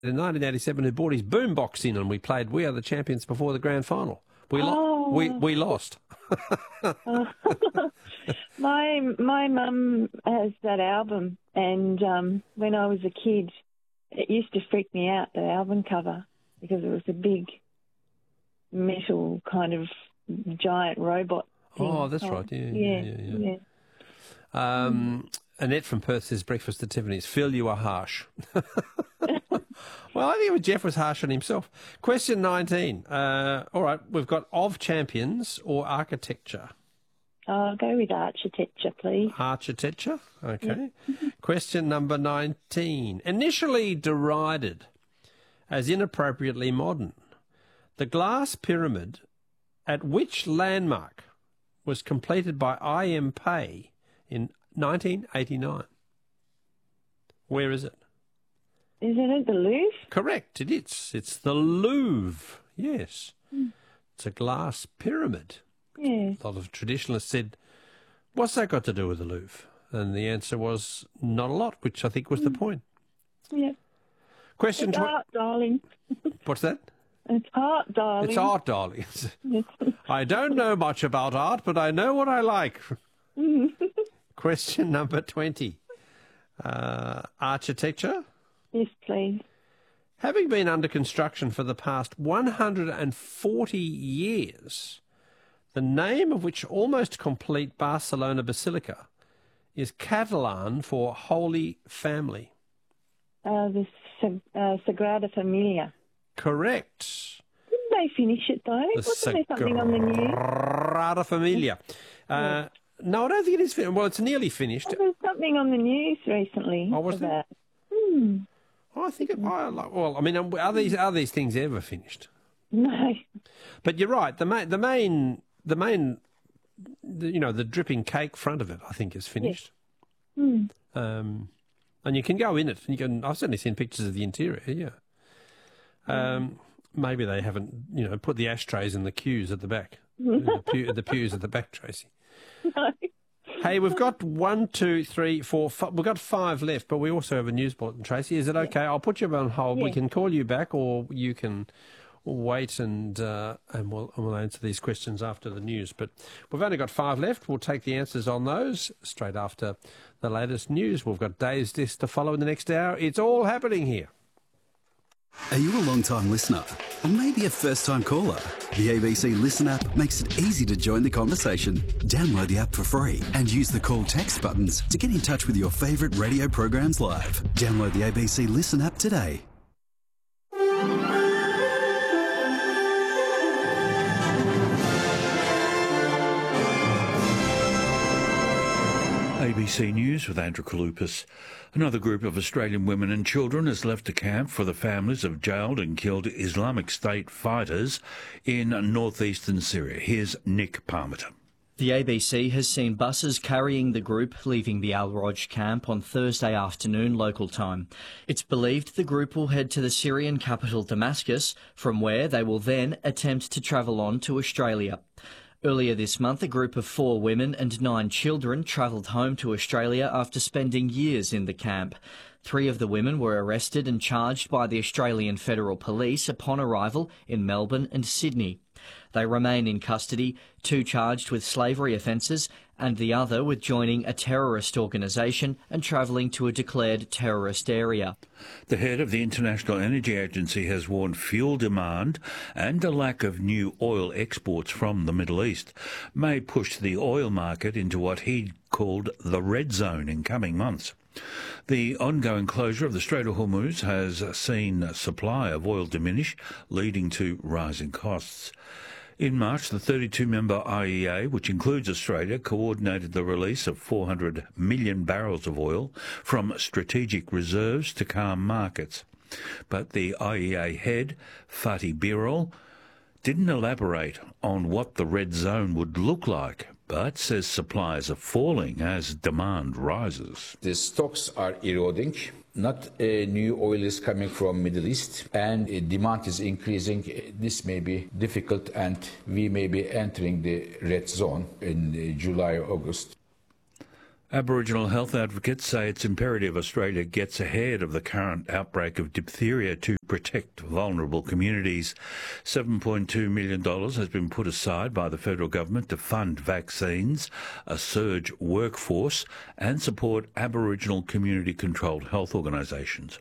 in 1987 who brought his boombox in and we played We Are the Champions before the grand final. We lost. My mum has that album, and when I was a kid, it used to freak me out, the album cover, because it was a big metal kind of giant robot thing. Oh, that's right. Yeah. Annette from Perth says, breakfast at Tiffany's. Phil, you are harsh. Well, I think Jeff was harsh on himself. Question 19. All right, we've got of champions or architecture. I'll go with architecture, please. Architecture? Okay. Question number 19. Initially derided as inappropriately modern, the glass pyramid at which landmark was completed by I.M. Pei in 1989? Where is it? Is it at the Louvre? Correct, it is. It's the Louvre, yes. It's a glass pyramid. Yeah. A lot of traditionalists said, what's that got to do with the Louvre? And the answer was not a lot, which I think was the point. Yeah. Question It's art, darling. What's that? It's art, darling. It's art, darling. I don't know much about art, but I know what I like. Question number 20. Architecture? Yes, please. Having been under construction for the past 140 years, the name of which almost complete Barcelona Basilica is Catalan for Holy Family. The Sagrada Familia. Correct. Didn't they finish it, though? Wasn't there something on the news? Sagrada Familia. No, I don't think it is finished. Well, it's nearly finished. There was something on the news recently. Oh, was there? I think well, I mean, are these things ever finished? No. But you're right. The main, the dripping cake front of it, I think, is finished. Yes. And you can go in it. I've certainly seen pictures of the interior. Yeah. Maybe they haven't, put the ashtrays in the queues at the back, the pews at the back, Tracy. No. Hey, we've got 1, 2, 3, 4, 5. We've got 5 left, but we also have a news bulletin, Tracy. Is it okay? I'll put you on hold. We can call you back, or you can wait and we'll answer these questions after the news. But we've only got 5 left. We'll take the answers on those straight after the latest news. We've got Dave's Disc to follow in the next hour. It's all happening here. Are you a long-time listener? Or maybe a first-time caller? The ABC Listen app makes it easy to join the conversation. Download the app for free and use the call text buttons to get in touch with your favourite radio programs live. Download the ABC Listen app today. ABC News with Andrew Kalupas. Another group of Australian women and children has left a camp for the families of jailed and killed Islamic State fighters in northeastern Syria. Here's Nick Parmenter. The ABC has seen buses carrying the group leaving the Al-Roj camp on Thursday afternoon local time. It's believed the group will head to the Syrian capital Damascus, from where they will then attempt to travel on to Australia. Earlier this month, a group of 4 women and 9 children travelled home to Australia after spending years in the camp. 3 of the women were arrested and charged by the Australian Federal Police upon arrival in Melbourne and Sydney. They remain in custody, 2 charged with slavery offences and the other with joining a terrorist organisation and travelling to a declared terrorist area. The head of the International Energy Agency has warned fuel demand and a lack of new oil exports from the Middle East may push the oil market into what he called the red zone in coming months. The ongoing closure of the Strait of Hormuz has seen supply of oil diminish, leading to rising costs. In March, the 32-member IEA, which includes Australia, coordinated the release of 400 million barrels of oil from strategic reserves to calm markets. But the IEA head, Fatih Birol, didn't elaborate on what the red zone would look like, but says supplies are falling as demand rises. The stocks are eroding. Not new oil is coming from Middle East, and demand is increasing. This may be difficult, and we may be entering the red zone in July or August. Aboriginal health advocates say it's imperative Australia gets ahead of the current outbreak of diphtheria to protect vulnerable communities. $7.2 million has been put aside by the federal government to fund vaccines, a surge workforce and support Aboriginal community-controlled health organisations.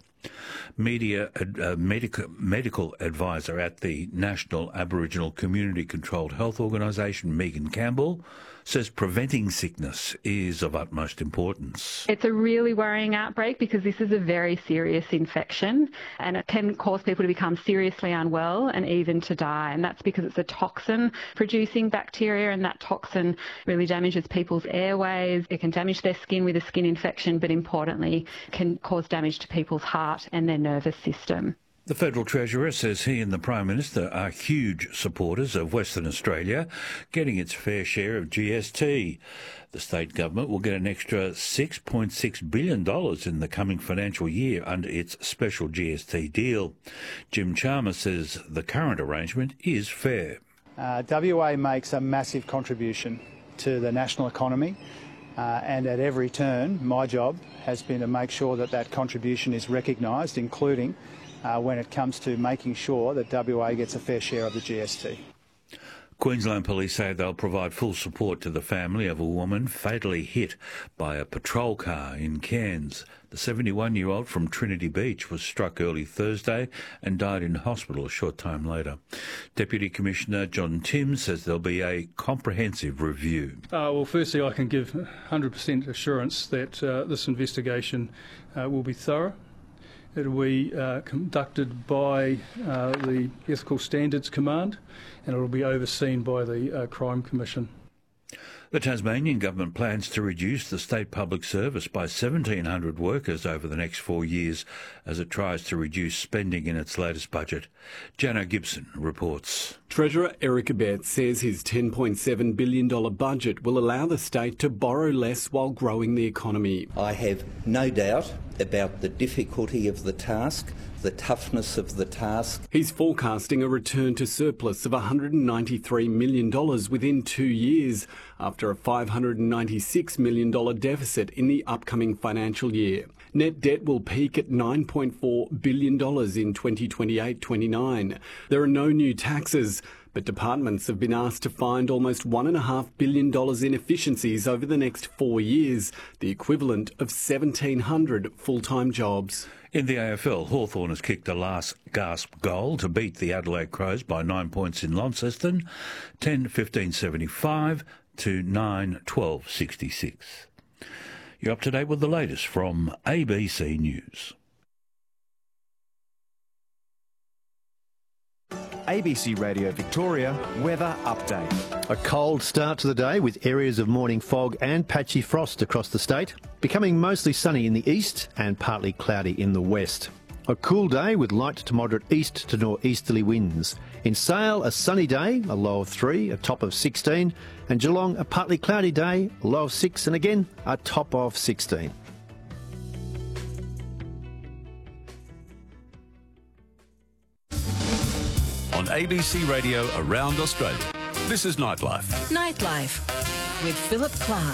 Medical advisor at the National Aboriginal Community-Controlled Health Organisation, Megan Campbell, says preventing sickness is of utmost importance. It's a really worrying outbreak because this is a very serious infection and it can cause people to become seriously unwell and even to die. And that's because it's a toxin-producing bacteria, and that toxin really damages people's airways. It can damage their skin with a skin infection, but importantly, can cause damage to people's heart and their nervous system. The Federal Treasurer says he and the Prime Minister are huge supporters of Western Australia getting its fair share of GST. The state government will get an extra $6.6 billion in the coming financial year under its special GST deal. Jim Chalmers says the current arrangement is fair. WA makes a massive contribution to the national economy, and at every turn my job has been to make sure that that contribution is recognised, including when it comes to making sure that WA gets a fair share of the GST. Queensland Police say they'll provide full support to the family of a woman fatally hit by a patrol car in Cairns. The 71-year-old from Trinity Beach was struck early Thursday and died in hospital a short time later. Deputy Commissioner John Timms says there'll be a comprehensive review. Well, firstly, I can give 100% assurance that this investigation will be thorough. It will be conducted by the Ethical Standards Command, and it will be overseen by the Crime Commission. The Tasmanian government plans to reduce the state public service by 1,700 workers over the next 4 years as it tries to reduce spending in its latest budget. Jano Gibson reports. Treasurer Eric Abetz says his $10.7 billion budget will allow the state to borrow less while growing the economy. I have no doubt about the difficulty of the task, the toughness of the task. He's forecasting a return to surplus of $193 million within 2 years, after a $596 million deficit in the upcoming financial year. Net debt will peak at $9.4 billion in 2028-29. There are no new taxes, but departments have been asked to find almost $1.5 billion in efficiencies over the next 4 years, the equivalent of 1,700 full-time jobs. In the AFL, Hawthorn has kicked a last-gasp goal to beat the Adelaide Crows by 9 points in Launceston, 10-15-75 to 9-12-66. You're up to date with the latest from ABC News. ABC Radio Victoria weather update. A cold start to the day with areas of morning fog and patchy frost across the state, becoming mostly sunny in the east and partly cloudy in the west. A cool day with light to moderate east to northeasterly winds. In Sale, a sunny day, a low of 3, a top of 16, and Geelong, a partly cloudy day, a low of 6, and again, a top of 16. On ABC Radio around Australia, this is Nightlife. Nightlife with Philip Clark.